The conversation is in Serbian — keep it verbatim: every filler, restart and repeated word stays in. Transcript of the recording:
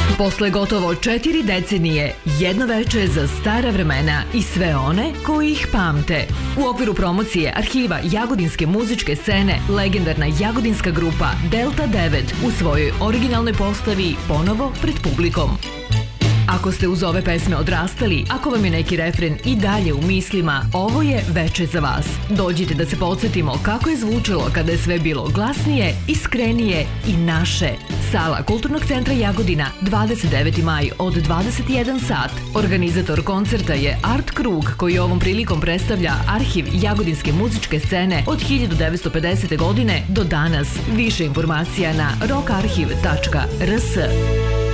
Posle gotovo četiri decenije, jedno veče za stara vremena i sve one koji ih pamte. U okviru promocije arhiva jagodinske muzičke scene, legendarna jagodinska grupa Delta devet u svojoj originalnoj postavi ponovo pred publikom. Ako ste uz ove pesme odrastali, ako vam je neki refren i dalje u mislima, ovo je veče za vas. Dođite da se podsjetimo kako je zvučalo kada je sve bilo glasnije, iskrenije i naše. Sala Kulturnog centra Jagodina, dvadeset deveti maj od dvadeset jedan sat. Organizator koncerta je Art Krug, koji ovom prilikom predstavlja arhiv jagodinske muzičke scene od hiljadu devetsto pedesete. godine do danas. Više informacija na rockarhiv tačka r s.